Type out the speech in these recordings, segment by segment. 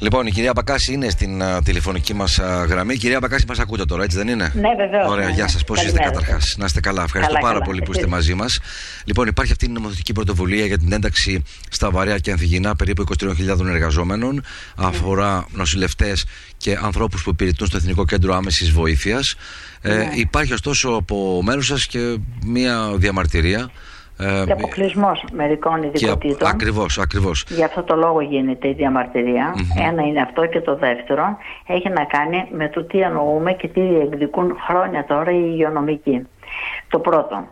Λοιπόν, η κυρία Μπακάση είναι στην τηλεφωνική μας γραμμή. Κυρία Μπακάση, μας ακούτε τώρα, έτσι δεν είναι? Ναι, βεβαίως. Ωραία, γεια σας. Πώς είστε καταρχάς? Να είστε καλά. Ευχαριστώ πάρα πολύ που είστε μαζί μας. Λοιπόν, υπάρχει αυτή η νομοθετική πρωτοβουλία για την ένταξη στα βαρέα και ανθυγιεινά περίπου 23.000 εργαζόμενων. Αφορά νοσηλευτές και ανθρώπους που υπηρετούν στο Εθνικό Κέντρο Άμεσης Βοήθειας. Υπάρχει ωστόσο από μέρους σας και μία διαμαρτυρία. Και αποκλεισμός μερικών ειδικοτήτων. Ακριβώς. Γι' αυτό το λόγο γίνεται η διαμαρτυρία. Ένα είναι αυτό, και το δεύτερο έχει να κάνει με το τι εννοούμε και τι διεκδικούν χρόνια τώρα οι υγειονομικοί. Το πρώτο,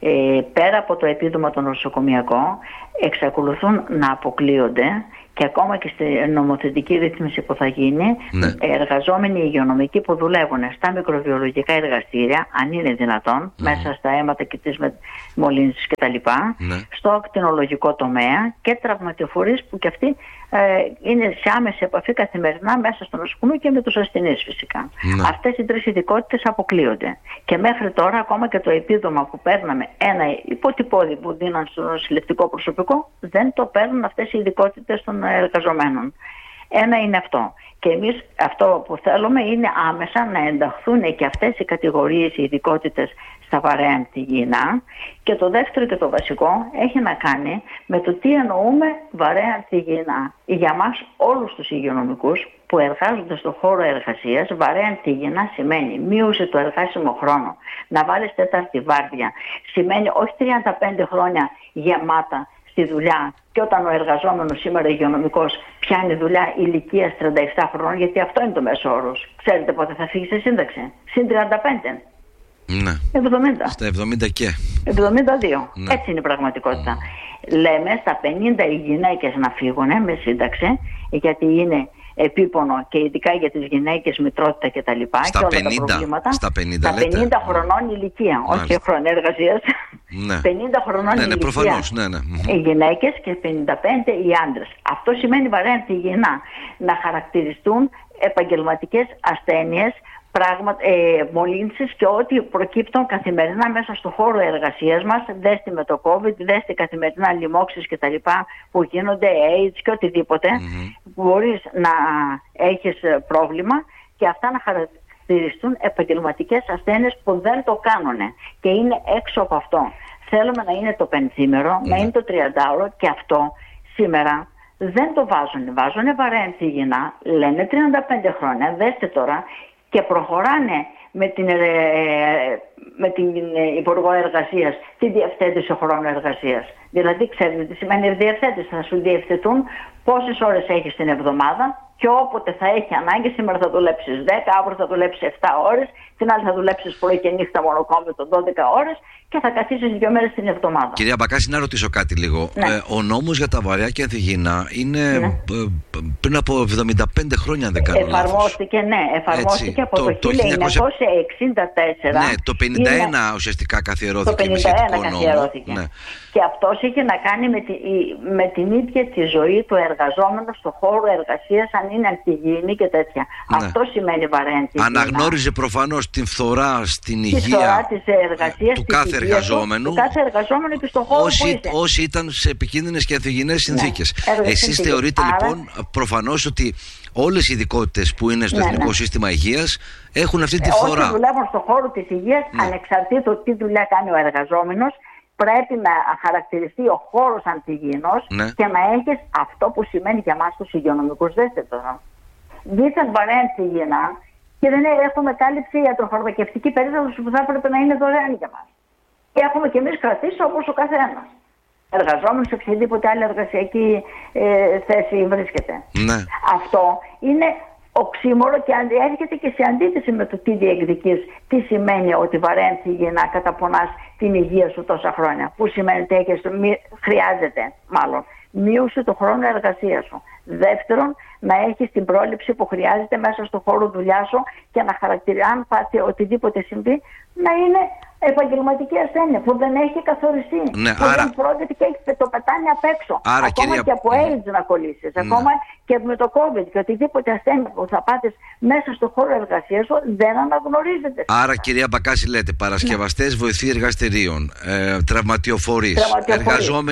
πέρα από το επίδομα το νοσοκομιακό, εξακολουθούν να αποκλείονται, και ακόμα και στη νομοθετική ρύθμιση που θα γίνει, εργαζόμενοι υγειονομικοί που δουλεύουν στα μικροβιολογικά εργαστήρια, αν είναι δυνατόν, μέσα στα αίματα και τις μολύνσεις κτλ., στο ακτινολογικό τομέα, και τραυματιοφορείς που και αυτοί είναι σε άμεση επαφή καθημερινά μέσα στο νοσοκομείο και με τους ασθενείς φυσικά. Αυτές οι τρεις ειδικότητες αποκλείονται. Και μέχρι τώρα ακόμα και το επίδομα που παίρναμε, ένα υποτυπώδη που δίναν στο νοσηλευτικό προσωπικό, δεν το παίρνουν αυτές οι ειδικότητες των εργαζομένων. Ένα είναι αυτό. Και εμείς αυτό που θέλουμε είναι άμεσα να ενταχθούν και αυτές οι κατηγορίες, οι ειδικότητες στα βαρέα ανθυγιεινά. Και το δεύτερο και το βασικό έχει να κάνει με το τι εννοούμε βαρέα ανθυγιεινά. Για μας όλους τους υγειονομικούς που εργάζονται στον χώρο εργασίας, βαρέα ανθυγιεινά σημαίνει μείωση του εργάσιμου χρόνου. Να βάλεις τέταρτη βάρδια σημαίνει όχι 35 χρόνια γεμάτα στη δουλειά, και όταν ο εργαζόμενος σήμερα υγειονομικός πιάνει δουλειά ηλικίας 37 χρόνων, γιατί αυτό είναι το μέσο όρος. Ξέρετε πότε θα φύγει σε σύνταξη? Συν 35. Ναι. 70. Στα 70 και 72. Έτσι είναι η πραγματικότητα. Λέμε στα 50 οι γυναίκες να φύγουν με σύνταξη, γιατί είναι επίπονο, και ειδικά για τις γυναίκες, μητρότητα κτλ. Στα και όλα 50, τα προβλήματα. στα 50, στα 50 χρονών ηλικία, όχι χρόνια εργασίας. 50 χρονών ηλικία προφανώς, οι γυναίκες και 55 οι άντρες. Αυτό σημαίνει βαρέα ανθυγιεινά. Να χαρακτηριστούν επαγγελματικές ασθένειες, μολύνσεις και ό,τι προκύπτουν καθημερινά μέσα στο χώρο εργασίας μας. Δέστε με το COVID, δέστε καθημερινά λοιμώξεις και τα λοιπά που γίνονται, AIDS και οτιδήποτε. Μπορείς να έχεις πρόβλημα και αυτά να χαρακτηριστούν επαγγελματικές ασθένειες που δεν το κάνουν και είναι έξω από αυτό. Θέλουμε να είναι το πενθήμερο, να είναι το 30ωρο, και αυτό σήμερα δεν το βάζουν. Βάζουν βαρέα ανθυγιεινά, λένε 35 χρόνια, δέστε τώρα. Και προχωράνε με την Υπουργό Εργασίας τη διευθέτηση χρόνου εργασίας. Δηλαδή, ξέρετε τι σημαίνει διευθέτηση? Θα σου διευθετούν πόσες ώρες έχεις την εβδομάδα, και όποτε θα έχει ανάγκη. Σήμερα θα δουλέψεις 10, αύριο θα δουλέψεις 7 ώρες, την άλλη θα δουλέψεις πρωί και νύχτα μονοκόμιτο 12 ώρες, και θα καθίσεις 2 μέρες την εβδομάδα. Κυρία Μπακάση, να ρωτήσω κάτι λίγο. Ο νόμος για τα βαρέα και ανθυγιεινά είναι πριν από 75 χρόνια, αν δεν κάνω λάθος. Εφαρμόστηκε από το 1964. Ναι, το 51 ουσιαστικά καθιερώθηκε με σχετικό νόμο. Και αυτός είχε να κάνει με την ίδια τη ζωή του εργαζόμενου στον χώρο εργασίας, αν είναι ανθυγιεινή και τέτοια. Αυτό σημαίνει βαρέα ανθυγιεινά. Αναγνώριζε προφανώς την φθορά στην υγεία του κάθε εργαζόμενου. Και στον χώρο όσοι ήταν σε επικίνδυνες και ανθυγιεινές συνθήκες. Εσείς θεωρείτε λοιπόν προφανώς ότι όλες οι ειδικότητες που είναι στο Εθνικό Σύστημα Υγείας έχουν αυτή τη φθορά? Όσοι δουλεύουν στον χώρο της υγείας, ανεξαρτήτως τι δουλειά κάνει ο εργαζόμενος, πρέπει να χαρακτηριστεί ο χώρος ανθυγιεινός και να έχεις αυτό που σημαίνει για μας τους υγειονομικούς. Δέστε τώρα. Δίθεν βαρέα ανθυγιεινά και δεν έχουμε κάλυψη ιατροφαρμακευτική περίθαλψη που θα έπρεπε να είναι δωρεάν για μας. Και έχουμε κι εμείς κρατήσει όπως ο καθένας εργαζόμενος σε οποιαδήποτε άλλη εργασιακή θέση βρίσκεται. Αυτό είναι οξύμορο και έρχεται και σε αντίθεση με το τι διεκδικείς. Τι σημαίνει ότι βαρέα ανθυγιεινά καταπονάς την υγεία σου τόσα χρόνια? Που σημαίνει ότι χρειάζεται μείωση του χρόνου εργασίας σου. Δεύτερον, να έχεις την πρόληψη που χρειάζεται μέσα στο χώρο δουλειά σου και να χαρακτηρίζει, αν πάθει οτιδήποτε συμβεί, να είναι επαγγελματική ασθένεια που δεν έχει καθοριστεί. Που δεν πρόκειται και το πετάνει απ' έξω. Ακόμα και από AIDS να κολλήσεις. Ακόμα και με το COVID και οτιδήποτε ασθένεια που θα πάθεις μέσα στο χώρο εργασίας σου δεν αναγνωρίζεται. Άρα, κυρία Μπακάση, λέτε παρασκευαστές, βοηθοί εργαστηρίων, τραυματιοφορείς, εργαζόμενοι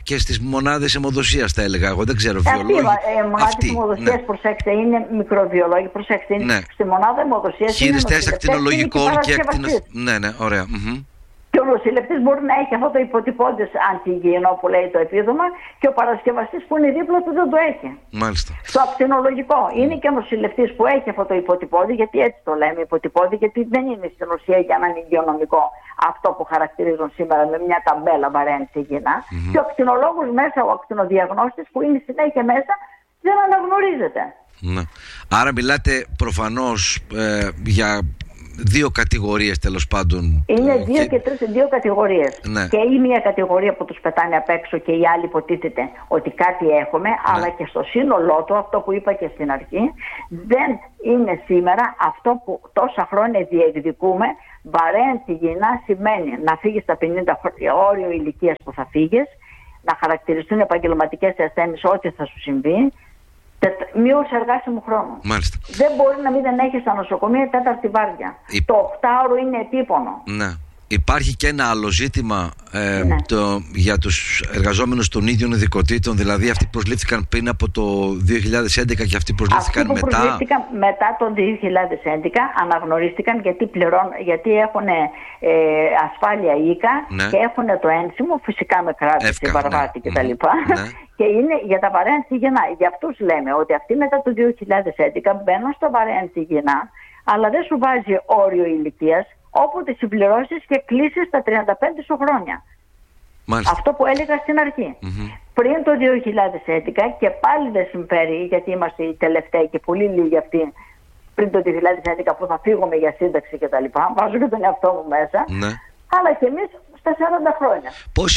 και στις μονάδες αιμοδοσίας, θα έλεγα εγώ. Δεν ξέρω, βιολόγοι. Μονάδες αιμοδοσίας, προσέξτε, είναι μικροβιολόγοι. Προσέξτε, είναι στη μονάδα αιμοδοσίας. Χειριστές ακτινολογικών και ακτινολογικών. Ναι, ωραία. Και ο νοσηλευτής μπορεί να έχει αυτό το υποτυπώδες αντιγυηνό που λέει το επίδομα και ο παρασκευαστής που είναι δίπλα του δεν το έχει. Μάλιστα. Στο ακτινολογικό είναι και ο νοσηλευτής που έχει αυτό το υποτυπώδη, γιατί έτσι το λέμε υποτυπώδη, γιατί δεν είναι στην ουσία για έναν υγειονομικό αυτό που χαρακτηρίζουν σήμερα με μια ταμπέλα βαρέντη υγιεινά. Και ο ακτινολόγος μέσα, ο ακτινοδιαγνώστης που είναι συνέχεια μέσα, δεν αναγνωρίζεται. Ναι. Άρα μιλάτε προφανώς για δύο κατηγορίες, τέλος πάντων. Είναι δύο κατηγορίες. Ναι. Και η μία κατηγορία που τους πετάνε απ' έξω και η άλλη υποτίθεται ότι κάτι έχουμε, αλλά και στο σύνολό του, αυτό που είπα και στην αρχή, δεν είναι σήμερα αυτό που τόσα χρόνια διεκδικούμε. Βαρέανση υγιεινά σημαίνει να φύγεις στα 50 χρόνια, όριο ηλικίας που θα φύγεις, να χαρακτηριστούν επαγγελματικές ασθένειες ό,τι θα σου συμβεί, μείωση εργάσιμου χρόνου. Μάλιστα. Δεν μπορεί να μην έχει στα νοσοκομεία τέταρτη βάρδια. Το 8ωρο είναι επίπονο. Ναι. Υπάρχει και ένα άλλο ζήτημα για τους εργαζόμενους των ίδιων ειδικοτήτων, δηλαδή αυτοί που προσλήφθηκαν πριν από το 2011 και αυτοί που προσλήφθηκαν μετά. Προσλήφθηκαν μετά το 2011 αναγνωρίστηκαν γιατί έχουν ασφάλεια οίκα και έχουν το ένσημο, φυσικά με κράτηση, βαρβάτη κτλ. Και είναι για τα βαρέανση υγιεινά. Για αυτούς λέμε ότι αυτοί μετά το 2011 μπαίνουν στο βαρέανση υγιεινά, αλλά δεν σου βάζει όριο ηλικίας, όποτε συμπληρώσεις και κλείσεις τα 35 σου χρόνια. Μάλιστα. Αυτό που έλεγα στην αρχή. Πριν το 2011 και πάλι δεν συμφέρει, γιατί είμαστε οι τελευταίοι και πολύ λίγοι αυτοί πριν το 2011 που θα φύγουμε για σύνταξη κτλ. Βάζω και τον εαυτό μου μέσα. Ναι. Αλλά και εμείς στα 40 χρόνια.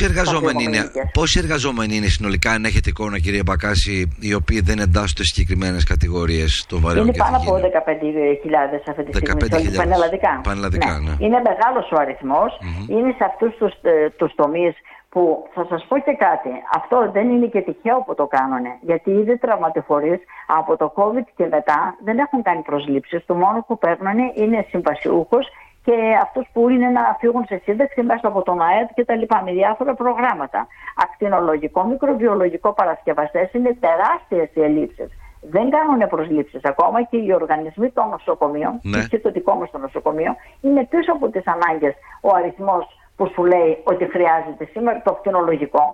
Πόσοι εργαζόμενοι είναι συνολικά, αν έχετε εικόνα, κυρία Μπακάση, οι οποίοι δεν εντάσσονται σε συγκεκριμένες κατηγορίες των βαρέων και πάνω από 15.000 αυτή τη στιγμή. Πανελλαδικά. Ναι. Είναι μεγάλος ο αριθμός. Είναι σε αυτούς τους τομείς που θα σας πω και κάτι. Αυτό δεν είναι και τυχαίο που το κάνουνε. Γιατί ήδη τραυματιφορείς από το COVID και μετά δεν έχουν κάνει προσλήψεις. Το μόνο που παίρνουν είναι συμβασιούχος και αυτούς που είναι να φύγουν σε σύνταξη μέσα από τον ΑΕΤ και τα λοιπά, με διάφορα προγράμματα. Ακτινολογικό, μικροβιολογικό παρασκευαστές, είναι τεράστιες οι ελλείψεις. Δεν κάνουν προσλήψεις ακόμα και οι οργανισμοί των νοσοκομείων, και το δικό μας το νοσοκομείο, είναι πίσω από τις ανάγκες ο αριθμός που σου λέει ότι χρειάζεται σήμερα το ακτινολογικό.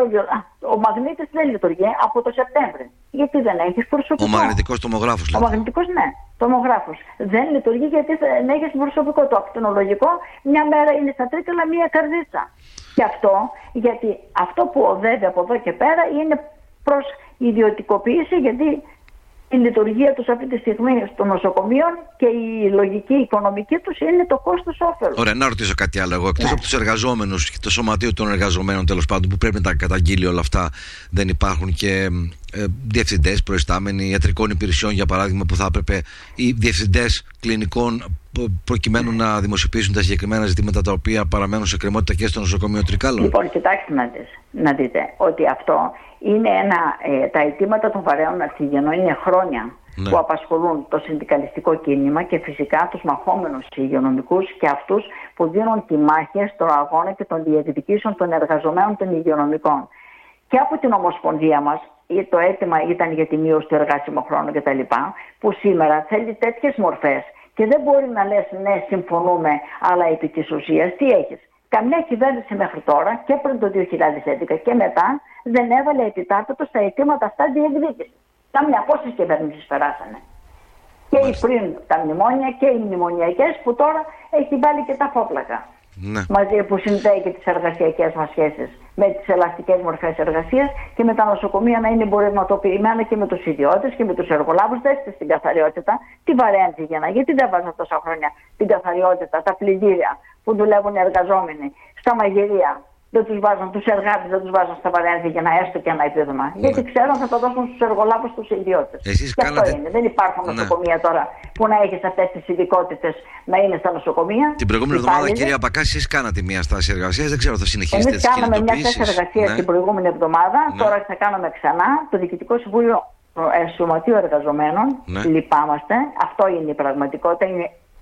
Ο μαγνήτης δεν λειτουργεί από το Σεπτέμβρη. Γιατί δεν έχεις προσωπικό. Ο μαγνητικός τομογράφος. Ο μαγνητικός, ναι, τομογράφος. Δεν λειτουργεί γιατί δεν έχεις προσωπικό. Το ακτινολογικό μια μέρα είναι στα τρίκαλα, μια καρδίτσα. Και αυτό, γιατί αυτό που οδεύει από εδώ και πέρα είναι προς ιδιωτικοποίηση, γιατί η λειτουργία τους αυτή τη στιγμή των νοσοκομείων και η λογική οικονομική τους είναι το κόστος όφελος. Ωραία, να ρωτήσω κάτι άλλο εγώ. Εκτός από τους εργαζόμενους και το σωματείο των εργαζομένων, τέλος πάντων, που πρέπει να τα καταγγείλει όλα αυτά, δεν υπάρχουν και διευθυντές, προϊστάμενοι ιατρικών υπηρεσιών, για παράδειγμα, που θα έπρεπε, ή διευθυντές κλινικών, προκειμένου να δημοσιοποιήσουν τα συγκεκριμένα ζητήματα τα οποία παραμένουν σε κρεμότητα και στο νοσοκομείο Τρικάλων? Λοιπόν, κοιτάξτε να δείτε ότι αυτό είναι τα αιτήματα των βαρέων υγιεινών είναι χρόνια που απασχολούν το συνδικαλιστικό κίνημα και φυσικά τους μαχόμενους υγειονομικούς και αυτούς που δίνουν τη μάχη στο αγώνα και των διεκδικήσεων των εργαζομένων των υγειονομικών. Και από την Ομοσπονδία μας το αίτημα ήταν για τη μείωση του εργάσιμου χρόνου κτλ. Που σήμερα θέλει τέτοιες μορφές και δεν μπορεί να λες ναι, συμφωνούμε, αλλά επί της ουσίας τι έχεις? Καμιά κυβέρνηση μέχρι τώρα και πριν το 2011 και μετά δεν έβαλε επιτάπητο στα αιτήματα αυτά διεκδίκηση. Καμιά, πόσες κυβερνήσεις περάσανε? Και οι πριν τα μνημόνια και οι μνημονιακές που τώρα έχει βάλει και τα φόπλακα. Ναι. Μαζί που συνδέει και τις εργασιακές μας σχέσεις με τις ελαστικές μορφές εργασίας και με τα νοσοκομεία να είναι εμπορευματοποιημένα και με τους ιδιώτες και με τους εργολάβους. Δέστε στην καθαριότητα τη βαρέανση υγιεινά. Γιατί δεν βάζουν τόσα χρόνια την καθαριότητα, τα πλυντήρια που δουλεύουν οι εργαζόμενοι, στα μαγειρία? Δεν τους βάζουν, τους εργάτες δεν τους βάζουν στα βαρέανση υγιεινά, έστω και ένα επίδομα. Γιατί ξέρουν θα το δώσουν στους εργολάβους, στους ιδιώτες. Και αυτό είναι. Δεν υπάρχουν νοσοκομεία τώρα που να έχεις αυτές τις ειδικότητες να είναι στα νοσοκομεία. Την προηγούμενη εβδομάδα, κυρία Μπακάση, εσείς κάνατε μια στάση εργασίας. Δεν ξέρω, θα συνεχίσετε τις κινητοποιήσεις? Εμείς κάναμε μια στάση εργασίας την προηγούμενη εβδομάδα. Τώρα θα κάνουμε ξανά. Το Διοικητικό Συμβούλιο Σωματείου Εργαζομένων. Λυπάμαστε. Αυτό είναι η πραγματικότητα. Είναι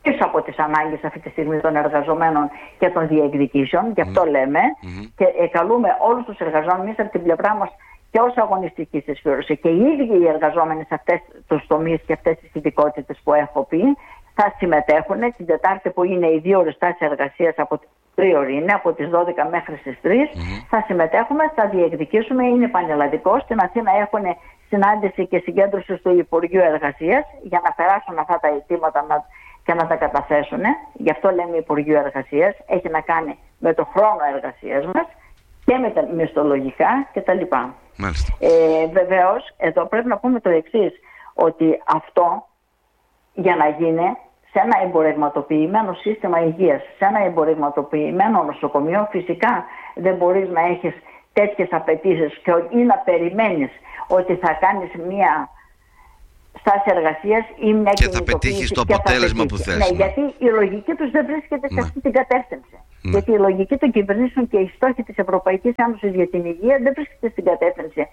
πίσω από τις ανάγκες αυτή τη στιγμή των εργαζομένων και των διεκδικήσεων. Γι' αυτό λέμε και καλούμε όλους τους εργαζόμενους από την πλευρά μας και ως αγωνιστική συσφύρωση και οι ίδιοι οι εργαζόμενοι σε αυτές τους τομείς και αυτές τις ειδικότητες που έχω πει θα συμμετέχουν την Τετάρτη που είναι οι 2 ώρες τάση εργασίας από τις 3 είναι, από τις 12 μέχρι τις 3 θα συμμετέχουμε, θα διεκδικήσουμε, είναι πανελλαδικό. Στην Αθήνα έχουν συνάντηση και συγκέντρωση στο Υπουργείο Εργασίας για να περάσουν αυτά τα αιτήματα και να τα καταθέσουν. Γι' αυτό λέμε Υπουργείο Εργασίας, έχει να κάνει με το χρόνο εργασίας μας και με τα μισθολογικά κτλ. Βεβαίως, εδώ πρέπει να πούμε το εξής, ότι αυτό για να γίνει σε ένα εμπορευματοποιημένο σύστημα υγείας, σε ένα εμπορευματοποιημένο νοσοκομείο, φυσικά δεν μπορείς να έχεις τέτοιες απαιτήσεις ή να περιμένεις ότι θα κάνεις μία στάση εργασίας ή μια και θα πετύχεις το αποτέλεσμα που θες. Ναι, γιατί η λογική τους δεν βρίσκεται σε αυτή την κατεύθυνση. Γιατί η λογική των κυβερνήσεων και οι στόχοι της Ευρωπαϊκής Ένωσης για την υγεία δεν βρίσκεται στην κατεύθυνση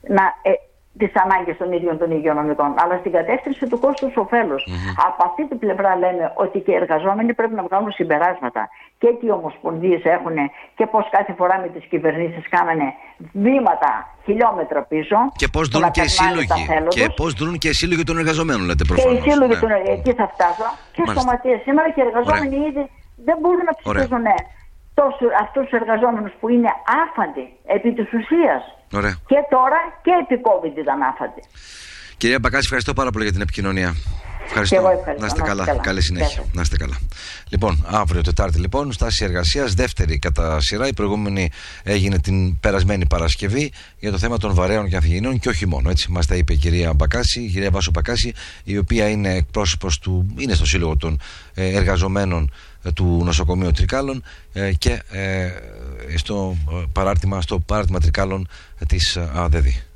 τις ανάγκες των ίδιων των υγειονομικών, αλλά στην κατεύθυνση του κόστους ωφέλους. Από αυτή την πλευρά λέμε ότι και οι εργαζόμενοι πρέπει να βγάλουν συμπεράσματα και τι οι ομοσπονδίες έχουν και πώς κάθε φορά με τις κυβερνήσεις κάνανε βήματα χιλιόμετρα πίσω. Και πώς δρουν και οι σύλλογοι. Και πώς δρουν και οι σύλλογοι των εργαζομένων, λέτε προφανώς. Και οι σύλλογοι των εργαζομένων, εκεί θα φτάσω. Και σωματείες σήμερα και οι εργαζόμενοι ήδη δεν μπορούν να ψηφίζουν αυτούς τους εργαζόμενους που είναι άφαντοι επί της ουσίας. Ωραία. Και τώρα και επί COVID ήταν άφαντοι. Κυρία Μπακάση, ευχαριστώ πάρα πολύ για την επικοινωνία. Ευχαριστώ. Και εγώ ευχαριστώ. Να είστε καλά. Καλή συνέχεια. Να είστε καλά. Λοιπόν, αύριο Τετάρτη, λοιπόν, στάση εργασίας, δεύτερη κατά σειρά. Η προηγούμενη έγινε την περασμένη Παρασκευή για το θέμα των βαρέων και ανθυγιεινών και όχι μόνο. Έτσι, μας τα είπε η κυρία Μπακάση, η κυρία Βάσο Μπακάση, η οποία είναι εκπρόσωπος είναι στο Σύλλογο των Εργαζομένων του Νοσοκομείου Τρικάλων και στο παράρτημα Τρικάλων της ΑΔΔ.